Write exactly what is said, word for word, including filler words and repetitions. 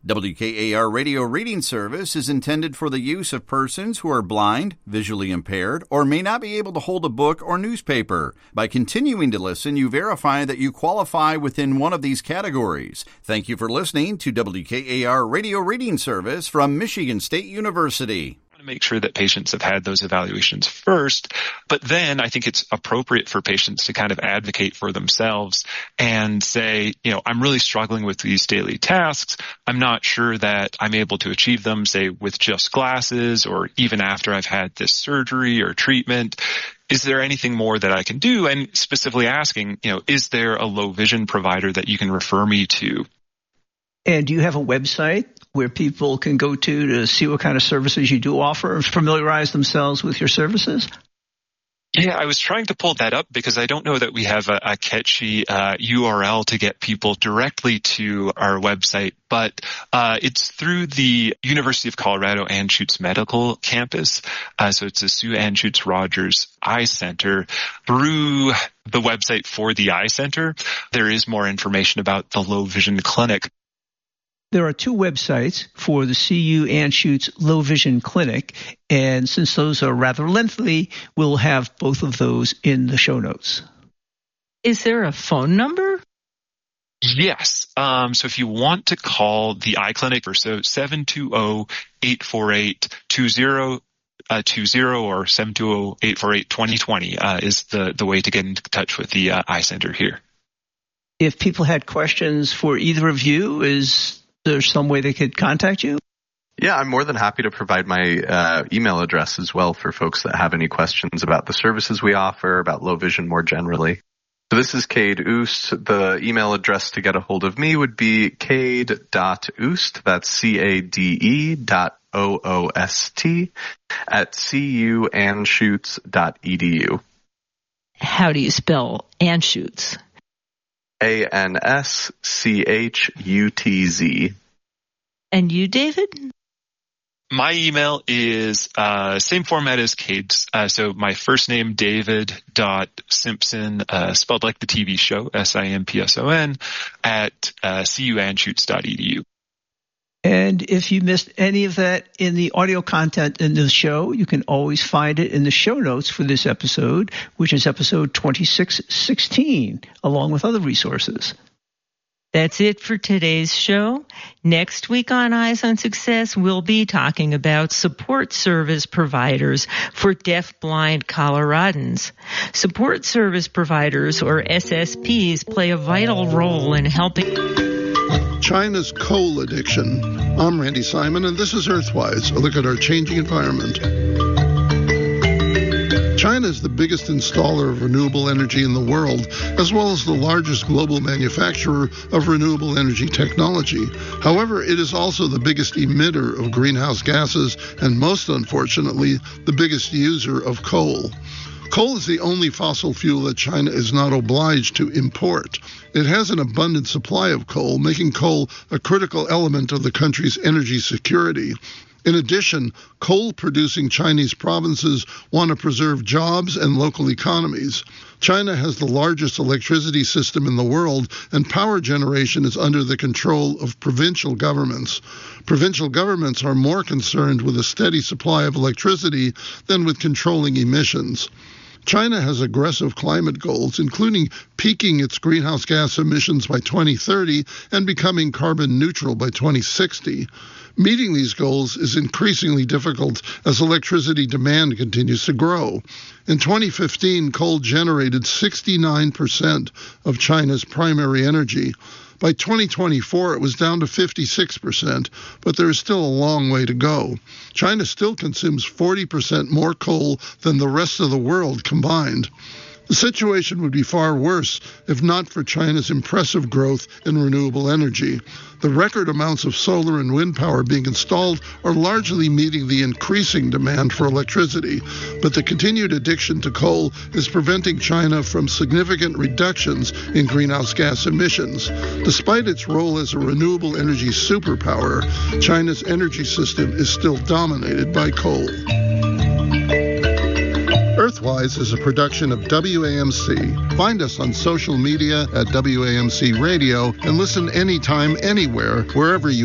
W K A R Radio Reading Service is intended for the use of persons who are blind, visually impaired, or may not be able to hold a book or newspaper. By continuing to listen, you verify that you qualify within one of these categories. Thank you for listening to W K A R Radio Reading Service from Michigan State University. To make sure that patients have had those evaluations first, but then I think it's appropriate for patients to kind of advocate for themselves and say, you know, I'm really struggling with these daily tasks. I'm not sure that I'm able to achieve them, say, with just glasses or even after I've had this surgery or treatment. Is there anything more that I can do? And specifically asking, you know, is there a low vision provider that you can refer me to? And do you have a website where people can go to to see what kind of services you do offer and familiarize themselves with your services? Yeah, I was trying to pull that up because I don't know that we have a, a catchy uh, U R L to get people directly to our website, but uh, it's through the University of Colorado Anschutz Medical Campus. Uh, so it's the Sue Anschutz Rogers Eye Center. Through the website for the Eye Center, there is more information about the Low Vision Clinic. There are two websites for the C U Anschutz Low Vision Clinic, and since those are rather lengthy, we'll have both of those in the show notes. Is there a phone number? Yes. Um, so if you want to call the eye clinic, so seven two zero, eight four eight, two zero two zero or seven two zero, eight four eight, two zero two zero uh, is the, the way to get in touch with the uh, Eye Center here. If people had questions for either of you, is there some way they could contact you? Yeah, I'm more than happy to provide my uh, email address as well for folks that have any questions about the services we offer, about low vision more generally. So this is Cade Oost. The email address to get a hold of me would be cade dot oost, that's C A D E dot O O S T, at C U Anschutz dot E D U. How do you spell Anschutz? A N S C H U T Z. And you, David? My email is uh same format as Cade's. Uh, so my first name, David dot Simpson, uh, spelled like the T V show, S I M P S O N, at uh, C U Anschutz dot E D U. And if you missed any of that in the audio content in the show, you can always find it in the show notes for this episode, which is episode twenty-six sixteen, along with other resources. That's it for today's show. Next week on Eyes on Success, we'll be talking about support service providers for deaf-blind Coloradans. Support service providers, or S S Ps, play a vital role in helping China's coal addiction. I'm Randy Simon, and this is Earthwise, a look at our changing environment. China is the biggest installer of renewable energy in the world, as well as the largest global manufacturer of renewable energy technology. However, it is also the biggest emitter of greenhouse gases and, most unfortunately, the biggest user of coal. Coal is the only fossil fuel that China is not obliged to import. It has an abundant supply of coal, making coal a critical element of the country's energy security. In addition, coal-producing Chinese provinces want to preserve jobs and local economies. China has the largest electricity system in the world, and power generation is under the control of provincial governments. Provincial governments are more concerned with a steady supply of electricity than with controlling emissions. China has aggressive climate goals, including peaking its greenhouse gas emissions by twenty thirty and becoming carbon neutral by twenty sixty. Meeting these goals is increasingly difficult as electricity demand continues to grow. In twenty fifteen, coal generated sixty-nine percent of China's primary energy. By twenty twenty-four, it was down to fifty-six percent, but there is still a long way to go. China still consumes forty percent more coal than the rest of the world combined. The situation would be far worse if not for China's impressive growth in renewable energy. The record amounts of solar and wind power being installed are largely meeting the increasing demand for electricity, but the continued addiction to coal is preventing China from significant reductions in greenhouse gas emissions. Despite its role as a renewable energy superpower, China's energy system is still dominated by coal. Earthwise is a production of W A M C. Find us on social media at W A M C Radio and listen anytime, anywhere, wherever you